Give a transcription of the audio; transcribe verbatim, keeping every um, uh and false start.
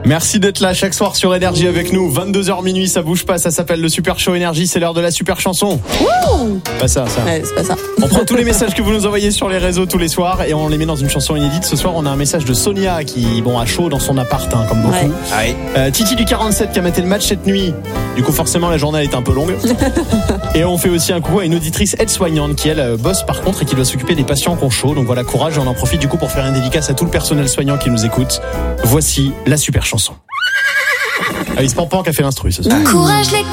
Merci d'être là chaque soir sur Énergie avec nous. vingt-deux heures minuit, ça bouge pas, ça s'appelle le Super Show Énergie, c'est l'heure de la super chanson. Wouh Pas ça, ça. Ouais, c'est pas ça. On prend tous les messages que vous nous envoyez sur les réseaux tous les soirs et on les met dans une chanson inédite. Ce soir, on a un message de Sonia qui, bon, a chaud dans son appart, hein, comme beaucoup. Ouais. Ah oui. Euh, Titi du quarante-sept qui a maté le match cette nuit. Du coup, forcément, la journée est un peu longue. Et on fait aussi un coucou à une auditrice aide-soignante qui, elle, bosse par contre et qui doit s'occuper des patients qui ont chaud. Donc voilà, courage. Et on en profite du coup pour faire une dédicace à tout le personnel soignant qui nous écoute. Voici la super chanson. Alice Pampan qui a fait l'instru ce soir. Courage les